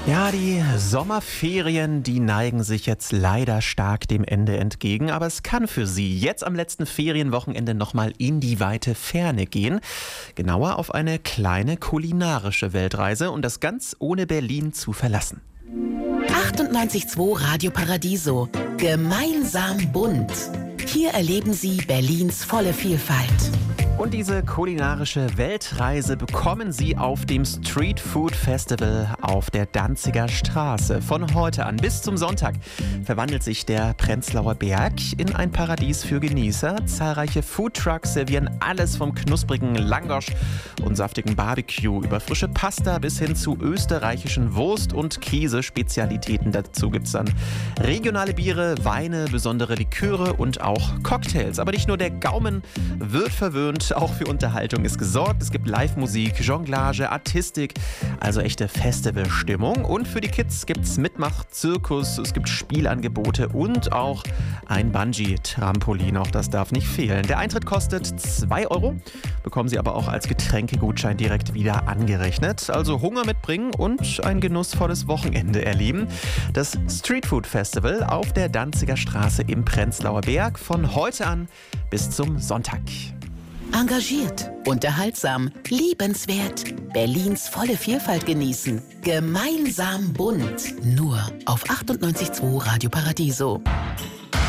Ja, die Sommerferien, die neigen sich jetzt leider stark dem Ende entgegen, aber es kann für Sie jetzt am letzten Ferienwochenende nochmal in die weite Ferne gehen. Genauer auf eine kleine kulinarische Weltreise und das ganz ohne Berlin zu verlassen. 98.2 Radio Paradiso. Gemeinsam bunt. Hier erleben Sie Berlins volle Vielfalt. Und diese kulinarische Weltreise bekommen Sie auf dem Street Food Festival auf der Danziger Straße. Von heute an bis zum Sonntag verwandelt sich der Prenzlauer Berg in ein Paradies für Genießer. Zahlreiche Foodtrucks servieren alles vom knusprigen Langosch und saftigen Barbecue über frische Pasta bis hin zu österreichischen Wurst- und Käsespezialitäten. Dazu gibt es dann regionale Biere, Weine, besondere Liköre und auch Cocktails. Aber nicht nur der Gaumen wird verwöhnt, auch für Unterhaltung ist gesorgt. Es gibt Live-Musik, Jonglage, Artistik, also echte Festivalstimmung. Und für die Kids gibt es Mitmach, Zirkus, es gibt Spielangebote und auch ein Bungee-Trampolin. Auch das darf nicht fehlen. Der Eintritt kostet 2 €, bekommen Sie aber auch als Getränkegutschein direkt wieder angerechnet. Also Hunger mitbringen und ein genussvolles Wochenende erleben. Das Street Food Festival auf der Danziger Straße im Prenzlauer Berg von heute an bis zum Sonntag. Engagiert, unterhaltsam, liebenswert. Berlins volle Vielfalt genießen. Gemeinsam bunt. Nur auf 98.2 Radio Paradiso.